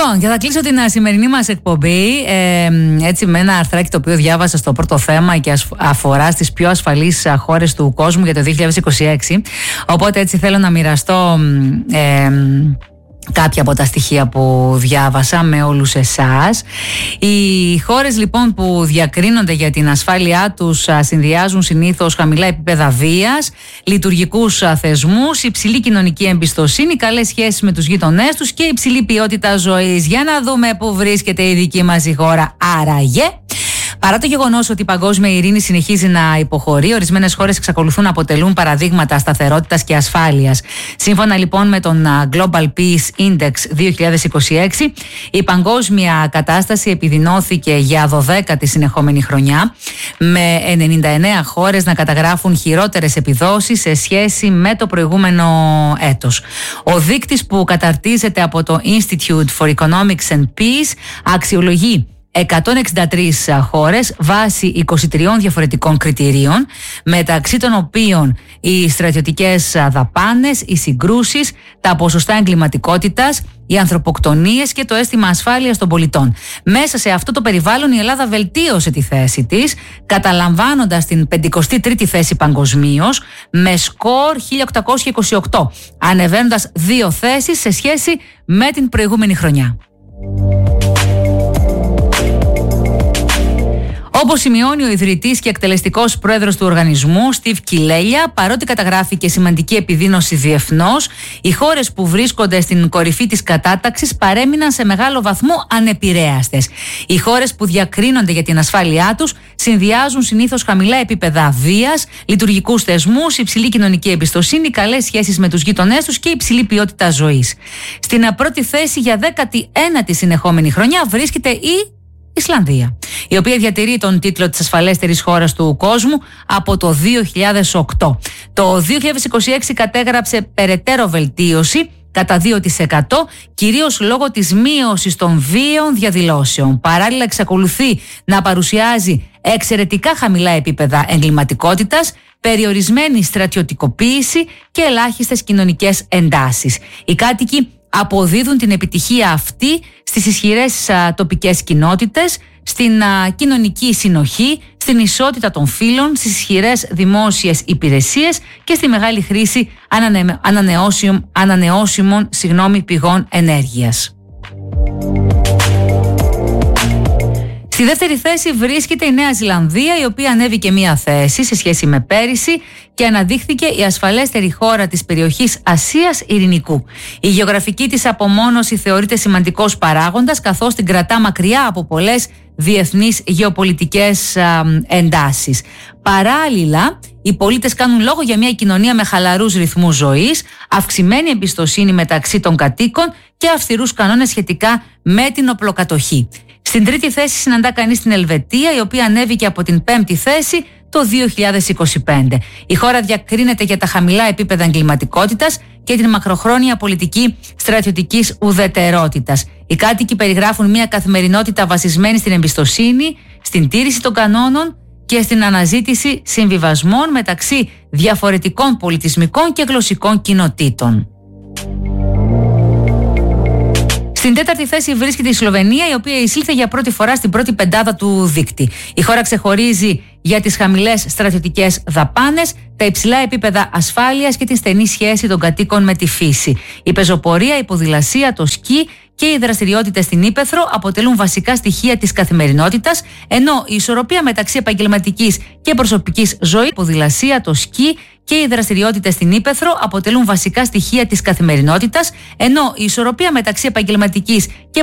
Λοιπόν, και θα κλείσω την σημερινή μας εκπομπή έτσι με ένα αρθράκι το οποίο διάβασα στο πρώτο θέμα και αφορά στις πιο ασφαλείς χώρες του κόσμου για το 2026. Οπότε έτσι θέλω να μοιραστώ κάποια από τα στοιχεία που διάβασα με όλους εσάς. Οι χώρες λοιπόν που διακρίνονται για την ασφάλειά τους συνδυάζουν συνήθως χαμηλά επίπεδα βίας, λειτουργικούς θεσμούς, υψηλή κοινωνική εμπιστοσύνη, καλές σχέσεις με τους γείτονές τους και υψηλή ποιότητα ζωής. Για να δούμε πού βρίσκεται η δική μας η χώρα άραγε. Παρά το γεγονός ότι η παγκόσμια ειρήνη συνεχίζει να υποχωρεί, ορισμένες χώρες εξακολουθούν να αποτελούν παραδείγματα σταθερότητας και ασφάλειας. Σύμφωνα λοιπόν με τον Global Peace Index 2026, η παγκόσμια κατάσταση επιδεινώθηκε για 12η συνεχόμενη χρονιά, με 99 χώρες να καταγράφουν χειρότερες επιδόσεις σε σχέση με το προηγούμενο έτος. Ο δείκτης που καταρτίζεται από το Institute for Economics and Peace αξιολογεί 163 χώρες βάσει 23 διαφορετικών κριτηρίων, μεταξύ των οποίων οι στρατιωτικές δαπάνες, οι συγκρούσεις, τα ποσοστά εγκληματικότητας, οι ανθρωποκτονίες και το αίσθημα ασφάλειας των πολιτών. Μέσα σε αυτό το περιβάλλον η Ελλάδα βελτίωσε τη θέση της, καταλαμβάνοντας την 53η θέση παγκοσμίως με σκορ 1828, ανεβαίνοντας 2 θέσεις σε σχέση με την προηγούμενη χρονιά. Όπως σημειώνει ο ιδρυτής και εκτελεστικός πρόεδρος του οργανισμού, Στιβ Κιλέλια, παρότι καταγράφηκε σημαντική επιδείνωση διεθνώς, οι χώρες που βρίσκονται στην κορυφή της κατάταξης παρέμειναν σε μεγάλο βαθμό ανεπηρέαστες. Οι χώρες που διακρίνονται για την ασφάλειά τους συνδυάζουν συνήθως χαμηλά επίπεδα βίας, λειτουργικούς θεσμούς, υψηλή κοινωνική εμπιστοσύνη, καλές σχέσεις με τους γείτονές τους και υψηλή ποιότητα ζωής. Στην πρώτη θέση για 19η συνεχόμενη χρονιά βρίσκεται η Ισλανδία, η οποία διατηρεί τον τίτλο της ασφαλέστερης χώρας του κόσμου από το 2008. Το 2026 κατέγραψε περαιτέρω βελτίωση κατά 2%, κυρίως λόγω της μείωσης των βίαιων διαδηλώσεων. Παράλληλα εξακολουθεί να παρουσιάζει εξαιρετικά χαμηλά επίπεδα εγκληματικότητας, περιορισμένη στρατιωτικοποίηση και ελάχιστες κοινωνικές εντάσεις. Οι κάτοικοι αποδίδουν την επιτυχία αυτή στις ισχυρές τοπικές κοινότητες, στην κοινωνική συνοχή, στην ισότητα των φύλων, στις ισχυρές δημόσιες υπηρεσίες και στη μεγάλη χρήση ανανεώσιμων πηγών ενέργειας. Στη δεύτερη θέση βρίσκεται η Νέα Ζηλανδία, η οποία ανέβηκε μία θέση σε σχέση με πέρυσι και αναδείχθηκε η ασφαλέστερη χώρα της περιοχής Ασίας Ειρηνικού. Η γεωγραφική της απομόνωση θεωρείται σημαντικός παράγοντας, καθώς την κρατά μακριά από πολλές διεθνείς γεωπολιτικές εντάσεις. Παράλληλα, οι πολίτες κάνουν λόγο για μια κοινωνία με χαλαρούς ρυθμούς ζωής, αυξημένη εμπιστοσύνη μεταξύ των κατοίκων και αυστηρούς κανόνες σχετικά με την οπλοκατοχή. Στην τρίτη θέση συναντά κανείς την Ελβετία, η οποία ανέβηκε από την 5η θέση το 2025. Η χώρα διακρίνεται για τα χαμηλά επίπεδα εγκληματικότητας και την μακροχρόνια πολιτική στρατιωτικής ουδετερότητας. Οι κάτοικοι περιγράφουν μια καθημερινότητα βασισμένη στην εμπιστοσύνη, στην τήρηση των κανόνων και στην αναζήτηση συμβιβασμών μεταξύ διαφορετικών πολιτισμικών και γλωσσικών κοινοτήτων. Στην τέταρτη θέση βρίσκεται η Σλοβενία, η οποία εισήλθε για πρώτη φορά στην πρώτη πεντάδα του δείκτη. Η χώρα ξεχωρίζει για τις χαμηλές στρατιωτικές δαπάνες, τα υψηλά επίπεδα ασφάλειας και τη στενή σχέση των κατοίκων με τη φύση. Η πεζοπορία, η ποδηλασία, το σκι και οι δραστηριότητες στην ύπαιθρο αποτελούν βασικά στοιχεία της καθημερινότητας, ενώ η ισορροπία μεταξύ επαγγελματικής και προσωπικής ζωής, η ποδηλασία, το σκι και οι δραστηριότητες στην ύπαιθρο αποτελούν βασικά στοιχεία της καθημερινότητας, ενώ η ισορροπία μεταξύ επαγγελματικής και